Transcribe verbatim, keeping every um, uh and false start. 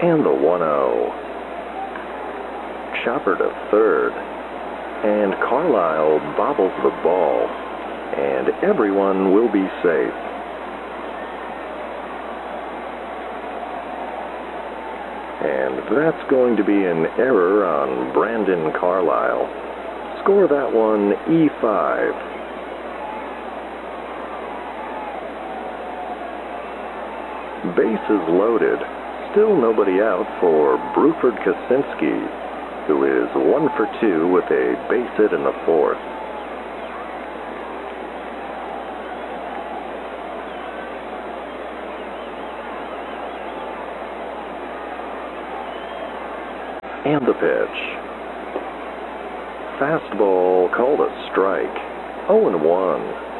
And the one oh. Chopper to third. And Carlisle bobbles the ball. And everyone will be safe. And that's going to be an error on Brandon Carlisle. Score that one E five. Bases loaded. Still nobody out for Bruford Kaczynski, who is one for two with a base hit in the fourth. And the pitch. Fastball called a strike. oh and one.